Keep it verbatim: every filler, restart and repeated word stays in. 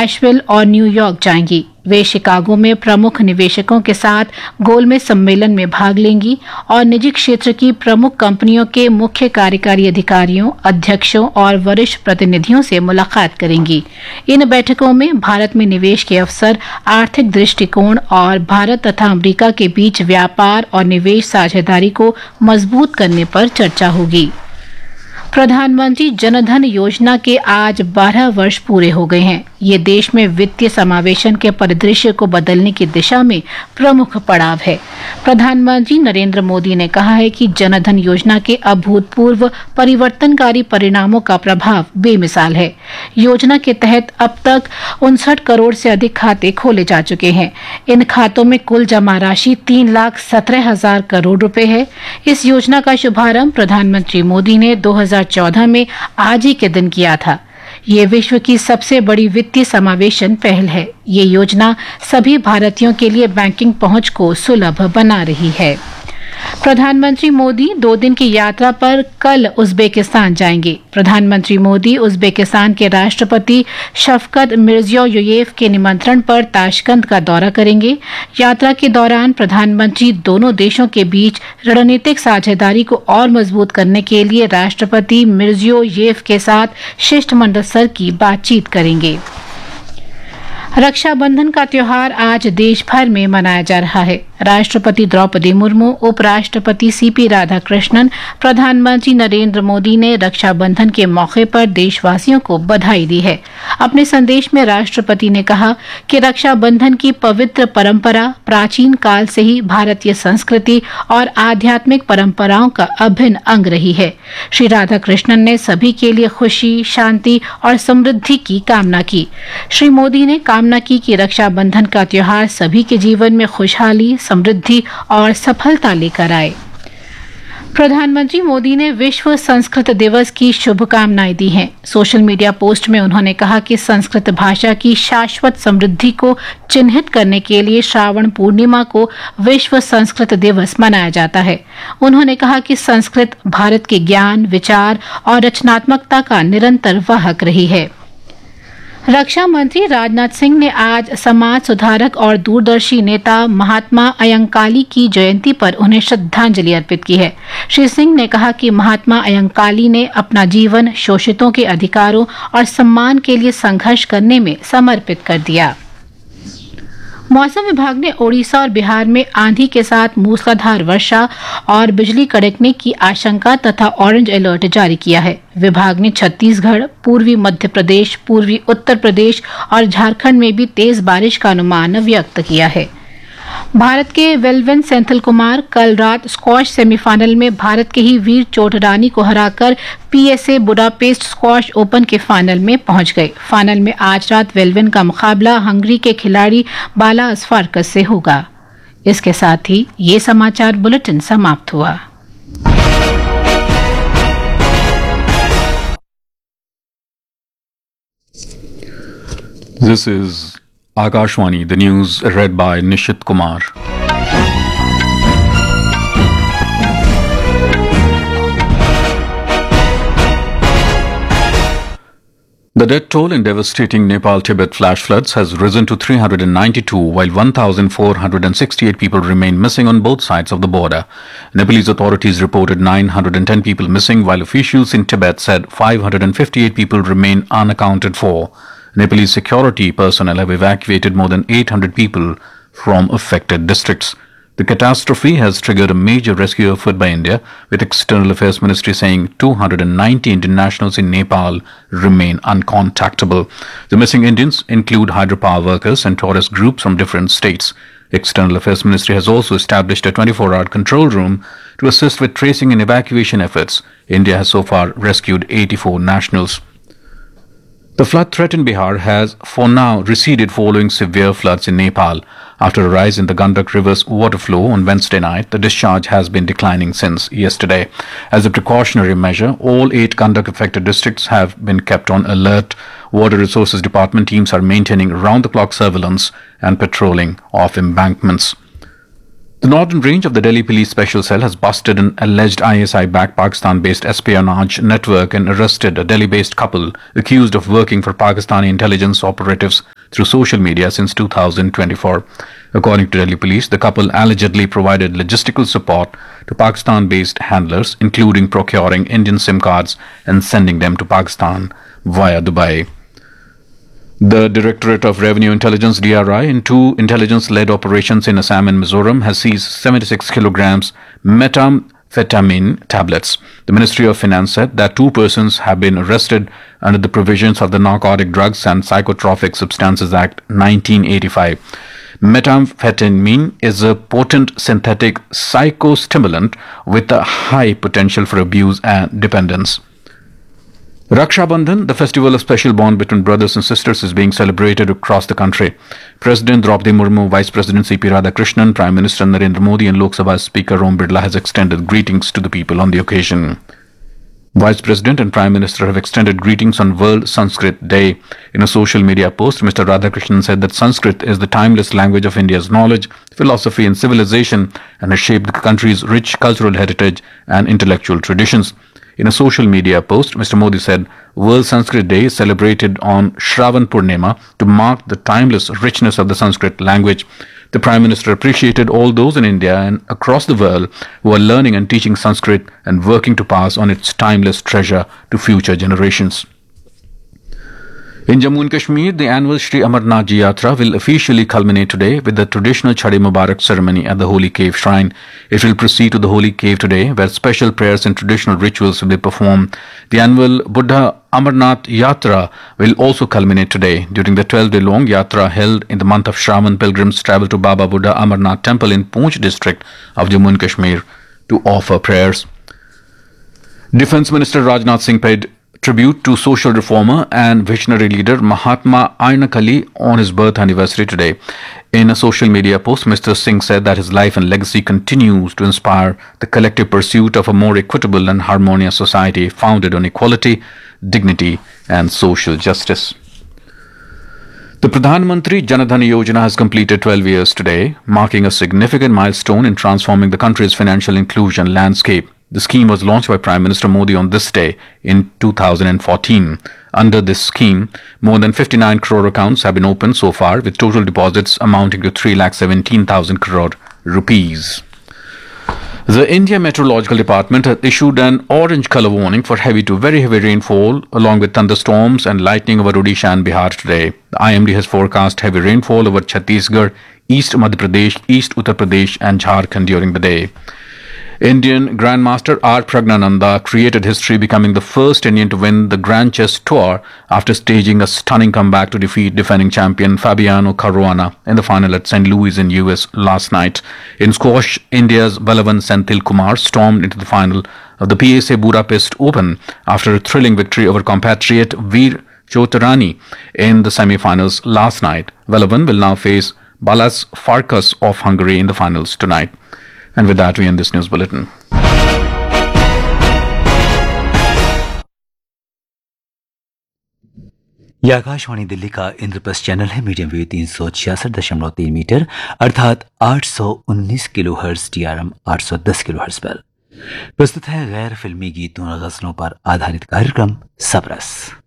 Nashville और New York जाएंगी। वे Chicago में प्रमुख निवेशकों के साथ गोलमेज सम्मेलन में भाग लेंगी और निजी क्षेत्र की प्रमुख कंपनियों के मुख्य कार्यकारी अधिकारियों, अध्यक्षों और वरिष्ठ प्रतिनिधियों से मुलाकात करेंगी। इन बैठकों में भारत में निवेश के अवसर, आर्थिक दृष्टिकोण और भारत तथा अमेरिका के बीच व्यापार और निवेश साझेदारी को मजबूत करने पर चर्चा होगी। प्रधानमंत्री जनधन योजना के आज बारह वर्ष पूरे हो गए हैं। ये देश में वित्तीय समावेशन के परिदृश्य को बदलने की दिशा में प्रमुख पड़ाव है। प्रधानमंत्री नरेंद्र मोदी ने कहा है कि जनधन योजना के अभूतपूर्व परिवर्तनकारी परिणामों का प्रभाव बेमिसाल है। योजना के तहत अब तक उनसठ करोड़ से अधिक खाते खोले जा चुके हैं। इन खातों में कुल जमा राशि तीन लाख सत्रह हजार करोड़ रुपए है। इस योजना का शुभारंभ प्रधानमंत्री मोदी ने दो हजार चौदह में आज ही के दिन किया था। ये विश्व की सबसे बड़ी वित्तीय समावेशन पहल है। ये योजना सभी भारतीयों के लिए बैंकिंग पहुंच को सुलभ बना रही है। प्रधानमंत्री मोदी दो दिन की यात्रा पर कल उज्बेकिस्तान जाएंगे। प्रधानमंत्री मोदी उज्बेकिस्तान के राष्ट्रपति शफकत मिर्जियोयेव के निमंत्रण पर ताशकंद का दौरा करेंगे। यात्रा के दौरान प्रधानमंत्री दोनों देशों के बीच रणनीतिक साझेदारी को और मजबूत करने के लिए राष्ट्रपति मिर्जियोयेव के साथ शिष्टमंडल स्तर की बातचीत करेंगे। रक्षाबंधन का त्योहार आज देश भर में मनाया जा रहा है। राष्ट्रपति द्रौपदी मुर्मू, उपराष्ट्रपति सीपी राधाकृष्णन, प्रधानमंत्री नरेंद्र मोदी ने रक्षाबंधन के मौके पर देशवासियों को बधाई दी है। अपने संदेश में राष्ट्रपति ने कहा कि रक्षाबंधन की पवित्र परंपरा प्राचीन काल से ही भारतीय संस्कृति और आध्यात्मिक परंपराओं का अभिन्न अंग रही है। श्री राधाकृष्णन ने सभी के लिए खुशी, शांति और समृद्धि की कामना की। श्री मोदी ने कामना की कि रक्षाबंधन का त्योहार सभी के जीवन में खुशहाली, समृद्धि और सफलता लेकर आए। प्रधानमंत्री मोदी ने विश्व संस्कृत दिवस की शुभकामनाएं दी हैं। सोशल मीडिया पोस्ट में उन्होंने कहा कि संस्कृत भाषा की शाश्वत समृद्धि को चिन्हित करने के लिए श्रावण पूर्णिमा को विश्व संस्कृत दिवस मनाया जाता है। उन्होंने कहा कि संस्कृत भारत के ज्ञान, विचार और रचनात्मकता का निरंतर वाहक रही है। रक्षा मंत्री राजनाथ सिंह ने आज समाज सुधारक और दूरदर्शी नेता महात्मा अयंकाली की जयंती पर उन्हें श्रद्धांजलि अर्पित की है। श्री सिंह ने कहा कि महात्मा अयंकाली ने अपना जीवन शोषितों के अधिकारों और सम्मान के लिए संघर्ष करने में समर्पित कर दिया। मौसम विभाग ने ओडिशा और बिहार में आंधी के साथ मूसलाधार वर्षा और बिजली कड़कने की आशंका तथा ऑरेंज अलर्ट जारी किया है। विभाग ने छत्तीसगढ़, पूर्वी मध्य प्रदेश, पूर्वी उत्तर प्रदेश और झारखंड में भी तेज बारिश का अनुमान व्यक्त किया है। भारत के वेलवेन सेंथिल कुमार कल रात स्क्वॉश सेमीफाइनल में भारत के ही वीर चोटरानी को हराकर पीएसए बुडापेस्ट स्क्वॉश ओपन के फाइनल में पहुंच गए। फाइनल में आज रात वेलवेन का मुकाबला हंगरी के खिलाड़ी बाला अस्फारकस से होगा। इसके साथ ही ये समाचार बुलेटिन समाप्त हुआ। This is Akashwani, the news read by Nishit Kumar. The death toll in devastating Nepal-Tibet flash floods has risen to three hundred ninety-two, while one thousand four hundred sixty-eight people remain missing on both sides of the border. Nepalese authorities reported nine hundred ten people missing, while officials in Tibet said five hundred fifty-eight people remain unaccounted for. Nepalese security personnel have evacuated more than eight hundred people from affected districts. The catastrophe has triggered a major rescue effort by India, with External Affairs Ministry saying two hundred ninety Indian nationals in Nepal remain uncontactable. The missing Indians include hydropower workers and tourist groups from different states. External Affairs Ministry has also established a twenty-four hour control room to assist with tracing and evacuation efforts. India has so far rescued eighty-four nationals. The flood threatened Bihar has for now receded following severe floods in Nepal. After a rise in the Gandak River's water flow on Wednesday night, the discharge has been declining since yesterday. As a precautionary measure, all eight Gandak-affected districts have been kept on alert. Water Resources Department teams are maintaining round-the-clock surveillance and patrolling of embankments. The Northern Range of the Delhi Police Special Cell has busted an alleged I S I-backed Pakistan-based espionage network and arrested a Delhi-based couple accused of working for Pakistani intelligence operatives through social media since two thousand twenty-four. According to Delhi police, the couple allegedly provided logistical support to Pakistan-based handlers, including procuring Indian SIM cards and sending them to Pakistan via Dubai. The Directorate of Revenue Intelligence D R I in two intelligence-led operations in Assam and Mizoram has seized seventy-six kilograms methamphetamine tablets. The Ministry of Finance said that two persons have been arrested under the provisions of the Narcotic Drugs and Psychotropic Substances Act nineteen eighty-five. Methamphetamine is a potent synthetic psychostimulant with a high potential for abuse and dependence. Raksha Bandhan, the festival of special bond between brothers and sisters, is being celebrated across the country. President Draupadi Murmu, Vice President C P Radhakrishnan, Prime Minister Narendra Modi and Lok Sabha Speaker Om Birla has extended greetings to the people on the occasion. Vice President and Prime Minister have extended greetings on World Sanskrit Day. In a social media post, Mister Radhakrishnan said that Sanskrit is the timeless language of India's knowledge, philosophy and civilization and has shaped the country's rich cultural heritage and intellectual traditions. In a social media post, Mister Modi said, World Sanskrit Day is celebrated on Shravan Purnima to mark the timeless richness of the Sanskrit language. The Prime Minister appreciated all those in India and across the world who are learning and teaching Sanskrit and working to pass on its timeless treasure to future generations. In Jammu and Kashmir, the annual Shri Amarnath Ji Yatra will officially culminate today with the traditional Chade Mubarak ceremony at the Holy Cave Shrine. It will proceed to the Holy Cave today, where special prayers and traditional rituals will be performed. The annual Buddha Amarnath Yatra will also culminate today. During the twelve-day-long Yatra held in the month of Shravan, pilgrims travel to Baba Buddha Amarnath Temple in Poonch district of Jammu and Kashmir to offer prayers. Defence Minister Rajnath Singh paid tribute to social reformer and visionary leader Mahatma Ainakali on his birth anniversary today. In a social media post, Mister Singh said that his life and legacy continues to inspire the collective pursuit of a more equitable and harmonious society founded on equality, dignity and social justice. The Pradhan Mantri Jan Dhan Yojana has completed twelve years today, marking a significant milestone in transforming the country's financial inclusion landscape. The scheme was launched by Prime Minister Modi on this day in two thousand fourteen. Under this scheme, more than fifty-nine crore accounts have been opened so far, with total deposits amounting to three lakh seventeen thousand crore rupees. The India Meteorological Department has issued an orange color warning for heavy to very heavy rainfall along with thunderstorms and lightning over Odisha and Bihar today. The I M D has forecast heavy rainfall over Chhattisgarh, East Madhya Pradesh, East Uttar Pradesh and Jharkhand during the day. Indian Grandmaster R. Pragnananda created history, becoming the first Indian to win the Grand Chess Tour after staging a stunning comeback to defeat defending champion Fabiano Caruana in the final at Saint Louis in U S last night. In squash, India's Balawan Senthil Kumar stormed into the final of the P S A Budapest Open after a thrilling victory over compatriot Veer Chotarani in the semi-finals last night. Balawan will now face Balazs Farkas of Hungary in the finals tonight. And with that, we end this news bulletin. यह आकाशवाणी दिल्ली का Indraprastha channel है। Medium wave तीन सौ छियासठ दशमलव तीन metre अर्थात आठ सौ उन्नीस kilo hertz, T R M आठ सौ दस किलो हर्ट्ज पर प्रस्तुत है गैर फिल्मी गीतों और गजलों पर आधारित कार्यक्रम सबरस।